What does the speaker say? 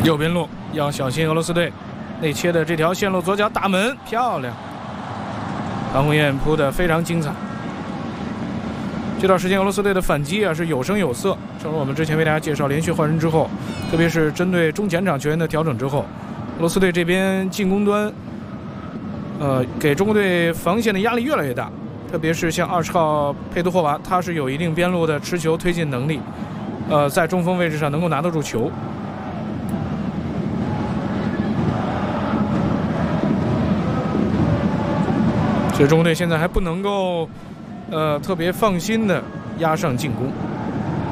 右边路要小心俄罗斯队内切的这条线路，左脚打门，漂亮。潘宏彦扑得非常精彩。这段时间俄罗斯队的反击是有声有色，正如我们之前为大家介绍，连续换人之后，特别是针对中前场球员的调整之后，俄罗斯队这边进攻端给中国队防线的压力越来越大，特别是像20号佩图霍娃，他是有一定边路的持球推进能力，在中锋位置上能够拿得住球。所以中国队现在还不能够特别放心的压上进攻。